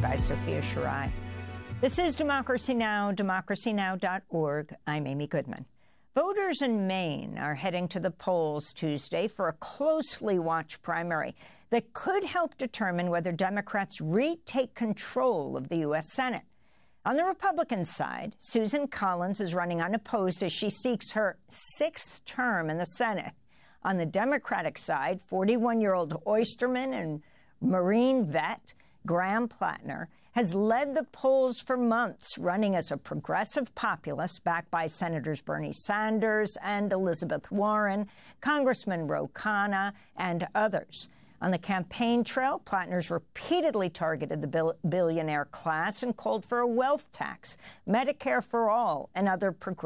by Sophia Shirai. This is Democracy Now!, democracynow.org. I'm Amy Goodman. Voters in Maine are heading to the polls Tuesday for a closely watched primary that could help determine whether Democrats retake control of the U.S. Senate. On the Republican side, Susan Collins is running unopposed as she seeks her sixth term in the Senate. On the Democratic side, 41-year-old oysterman and Marine vet Graham Plattner has led the polls for months, running as a progressive populist backed by Senators Bernie Sanders and Elizabeth Warren, Congressman Ro Khanna, and others. On the campaign trail, Plattner's repeatedly targeted the billionaire class and called for a wealth tax, Medicare for all, and other progressive